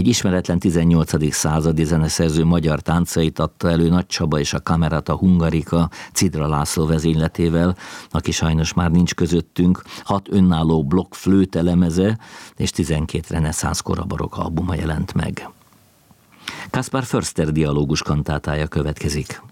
Egy ismeretlen 18. századi zeneszerző magyar táncait adta elő Nagy Csaba és a Camerata Hungarica Cidra László vezényletével, aki sajnos már nincs közöttünk, 6 önálló blokk flőtelemeze és 12 reneszánsz korabarokk albuma jelent meg. Kaspar Förster dialógus kantátája következik.